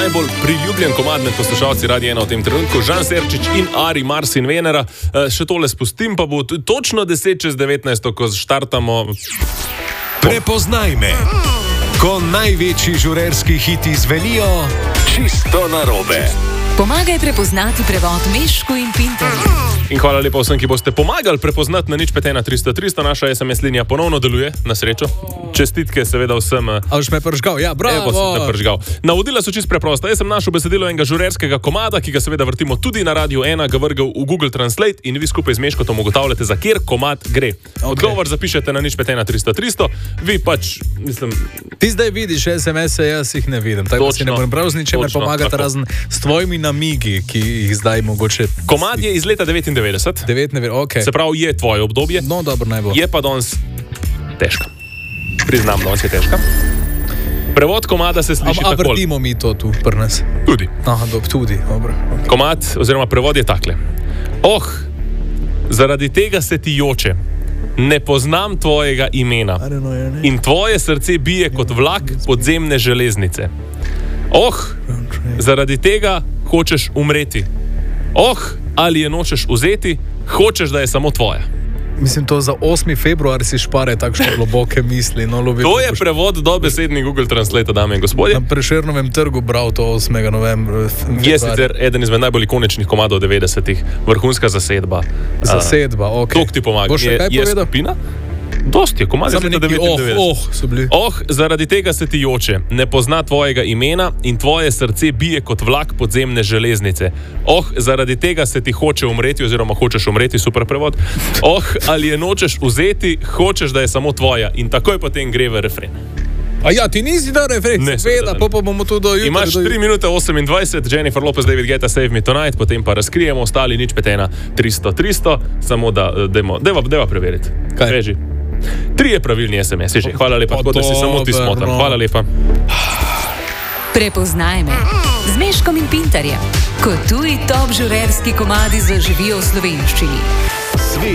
najbolj priljubljen komad med poslušalci Radia 1 v tem trenutku. Žan Serčič in Ari, Mars in Venera. Še tole spustim, pa bo točno 10:19, ko štartamo. Prepoznaj me. Ko največji žurerski hiti zvenijo čisto narobe. Pomagaj prepoznati prevod Mešku in Pinterju. In hvala lepa vsem, ki boste pomagali prepoznati na 051 300. Naša SMS linija ponovno deluje, na srečo. Čestitke seveda vsem. Ali še me pržgal? Ja, bravo. Evo, sem te pržgal. Navodila so čisto preprosta. Jaz sem našel besedilo enega žurerskega komada, ki ga seveda vrtimo tudi na Radiu 1, ga vrgal v Google Translate in vi skupaj z Meškotom ugotavljate, za kjer komad gre. Okay. Odgovor zapišete na 051 300. Vi pač, mislim... Ti zdaj vidiš SMS-e, jaz jih ne vidim. Tako da si ne morem prav z ničemer pomagati, razen s tvojimi namigi, ki jih zdaj mogoče... Komad je iz leta 99. Okay. Se pravi, je tvoje obdobje. No, dobro, naj bo. Je pa danes težka. Priznam, danes je težka. Prevod komada se sliši takole. A vrtimo mi to tu pri nas? Tudi. Aha, tudi, dobro. Okay. Komad, oziroma prevod je takle. Zaradi tega se ti joče. Ne poznam tvojega imena. In tvoje srce bije kot vlak podzemne železnice. Zaradi tega hočeš umreti. Ali je nočeš vzeti, hočeš, da je samo tvoja. Mislim, to za 8. februar si špare takšne globoke misli. No, to je prevod dobesedni Google Translate, dame in gospodje. Na Prešernovem trgu bral to 8. novembra. Je sicer eden izmed najbolj ikoničnih komadov 90-ih, vrhunska zasedba. Zasedba, ok. To ti pomaga. Boš še kaj povedal? Skupina? Dosti je, komad je leta 99. So bili. Zaradi tega se ti joče. Ne pozna tvojega imena in tvoje srce bije kot vlak podzemne železnice. Zaradi tega se ti hoče umreti, oziroma hočeš umreti, super prevod. Ali je nočeš vzeti, hočeš, da je samo tvoja. In takoj potem gre v refren. A ja, ti nisi dal refren, seveda, pa bomo tu do jutra. Imaš 3 minute 28, Jennifer Lopez, David Guetta, Save Me Tonight, potem pa razkrijemo, ostali 051 300, samo da deva preveriti. Kaj? Reži. 3 pravilni SMS-i že. Hvala lepa, tako da si samo ti smotan. Hvala lepa. Prepoznaj me z Meškom in Pinterjem, ko tuji top žurerski komadi zaživijo v slovenščini.